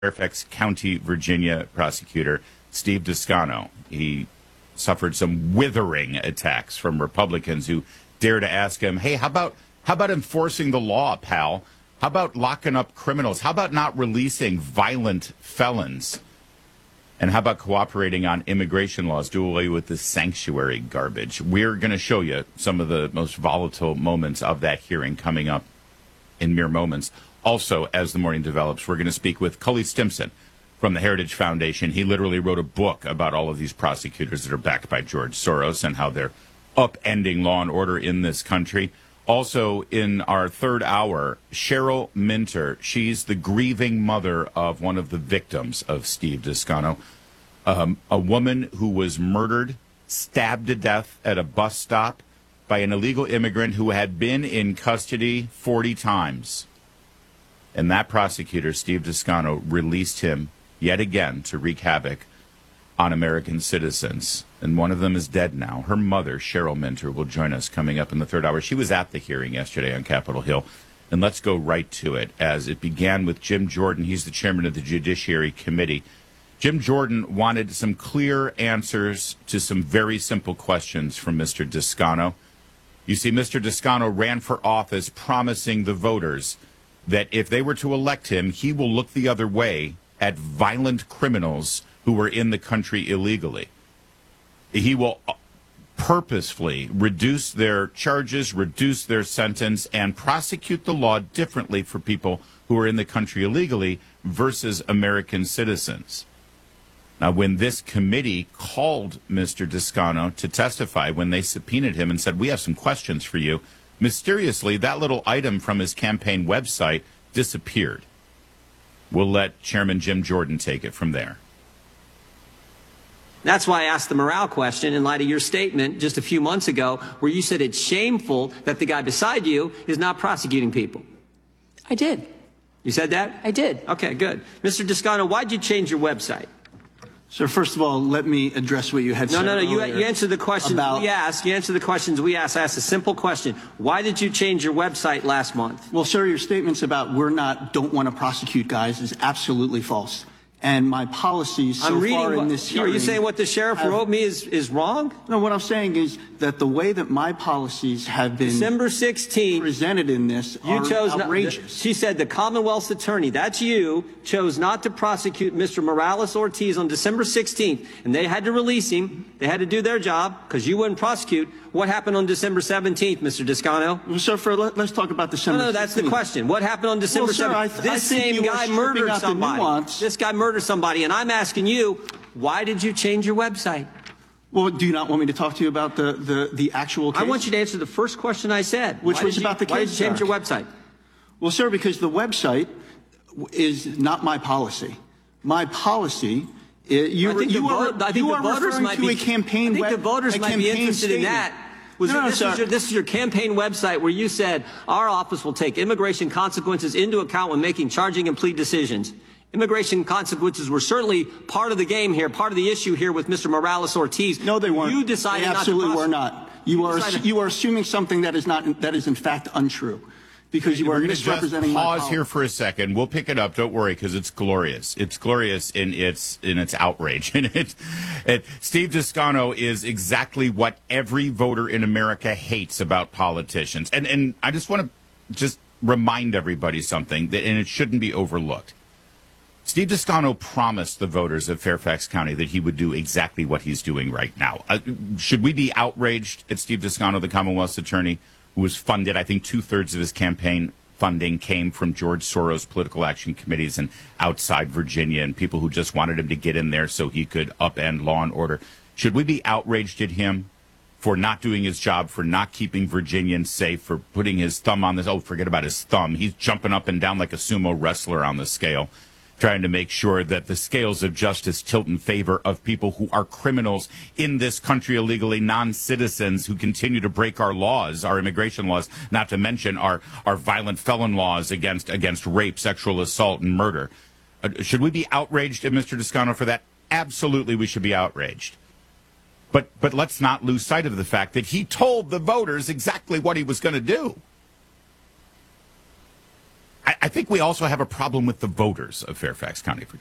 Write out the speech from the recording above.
Fairfax County, Virginia prosecutor Steve Descano. He suffered some withering attacks from Republicans who dare to ask him, hey, how about enforcing the law, pal? How about locking up criminals? How about not releasing violent felons? And how about cooperating on immigration laws? Do away with this sanctuary garbage. We're going to show you some of the most volatile moments of that hearing coming up in mere moments. Also, as the morning develops, we're going to speak with Cully Stimson from the Heritage Foundation. He literally wrote a book about all of these prosecutors that are backed by George Soros and how they're upending law and order in this country. Also, in our third hour, Cheryl Minter. She's the grieving mother of one of the victims of Steve Descano, a woman who was murdered, stabbed to death at a bus stop by an illegal immigrant who had been in custody 40 times. And that prosecutor, Steve Descano, released him yet again to wreak havoc on American citizens. And one of them is dead now. Her mother, Cheryl Minter, will join us coming up in the third hour. She was at the hearing yesterday on Capitol Hill. And let's go right to it, as it began with Jim Jordan. He's the chairman of the Judiciary Committee. Jim Jordan wanted some clear answers to some very simple questions from Mr. Descano. You see, Mr. Descano ran for office promising the voters that if they were to elect him, he will look the other way at violent criminals who were in the country illegally. He will purposefully reduce their charges, reduce their sentence, and prosecute the law differently for people who are in the country illegally versus American citizens. Now, when this committee called Mr. Descano to testify, when they subpoenaed him and said, we have some questions for you, mysteriously, that little item from his campaign website disappeared. We'll let Chairman Jim Jordan take it from there. That's why I asked the morale question in light of your statement just a few months ago where you said it's shameful that the guy beside you is not prosecuting people. I did. You said that? I did. Okay, good. Mr. Descano, why'd you change your website? Sir, first of all, let me address what you had said. No. You answered the questions we asked. You answered the questions we asked. I asked a simple question. Why did you change your website last month? Well, sir, your statements about don't want to prosecute guys is absolutely false. And my policies so far in this hearing... Are you saying what the sheriff wrote me is wrong? No, what I'm saying is that the way that my policies have been December 16th, presented in this are outrageous. She said the Commonwealth's attorney, that's you, chose not to prosecute Mr. Morales-Ortiz on December 16th, and they had to release him. They had to do their job because you wouldn't prosecute. What happened on December 17th, Mr. Descano? Well, sir, let's talk about December 16th. No, that's the question. What happened on December 17th? This same guy murdered somebody. This guy murdered somebody, and I'm asking you, why did you change your website? Well, do you not want me to talk to you about the actual case? I want you to answer the first question I said. Which was about the case. Why did you change your website? Well, sir, because the website is not my policy. My policy... You are referring to a campaign. I think the voters might be interested in that. This is your campaign website where you said our office will take immigration consequences into account when making charging and plea decisions. Immigration consequences were certainly part of the game here, part of the issue here with Mr. Morales-Ortiz. No, they weren't. You decided they absolutely not to were not. You are assuming something that is in fact untrue. Because you are misrepresenting my pause here for a second. We'll pick it up. Don't worry, because it's glorious. It's glorious in its outrage. And Steve Descano is exactly what every voter in America hates about politicians. And I just want to remind everybody something, and it shouldn't be overlooked. Steve Descano promised the voters of Fairfax County that he would do exactly what he's doing right now. Should we be outraged at Steve Descano, the Commonwealth's attorney, who was funded, I think 2/3 of his campaign funding came from George Soros political action committees and outside Virginia and people who just wanted him to get in there so he could upend law and order. Should we be outraged at him for not doing his job, for not keeping Virginians safe, for putting his thumb on this? Oh, forget about his thumb. He's jumping up and down like a sumo wrestler on the scale, trying to make sure that the scales of justice tilt in favor of people who are criminals in this country illegally, non-citizens who continue to break our laws, our immigration laws, not to mention our violent felon laws against rape, sexual assault, and murder. Should we be outraged at Mr. Descano for that? Absolutely, we should be outraged. But let's not lose sight of the fact that he told the voters exactly what he was going to do. I think we also have a problem with the voters of Fairfax County,